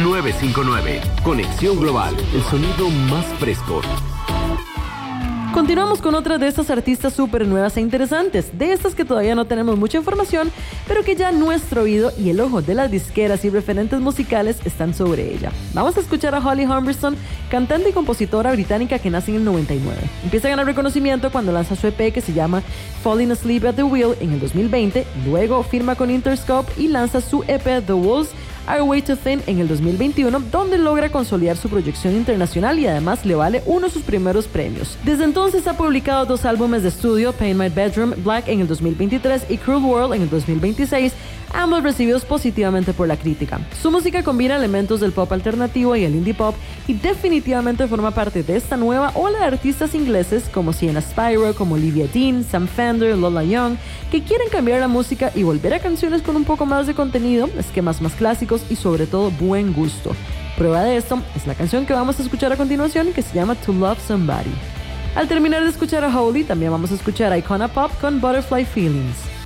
959. Conexión Global, el sonido más fresco. Continuamos con otra de estas artistas súper nuevas e interesantes, de estas que todavía no tenemos mucha información, pero que ya nuestro oído y el ojo de las disqueras y referentes musicales están sobre ella. Vamos a escuchar a Holly Humberstone, cantante y compositora británica que nace en el 99. Empieza a ganar reconocimiento cuando lanza su EP que se llama Falling Asleep at the Wheel en el 2020, luego firma con Interscope y lanza su EP The Wolves Are Way Too Thin en el 2021, donde logra consolidar su proyección internacional y además le vale uno de sus primeros premios. Desde entonces ha publicado 2 álbumes de estudio, Paint My Bedroom, Black en el 2023 y Cruel World en el 2026, ambos recibidos positivamente por la crítica. Su música combina elementos del pop alternativo y el indie pop y definitivamente forma parte de esta nueva ola de artistas ingleses como Sienna Spyro, como Olivia Dean, Sam Fender, Lola Young, que quieren cambiar la música y volver a canciones con un poco más de contenido, esquemas más clásicos y sobre todo buen gusto. Prueba de esto es la canción que vamos a escuchar a continuación, que se llama To Love Somebody. Al terminar de escuchar a Holly, también vamos a escuchar a Icona Pop con Butterfly Feelings.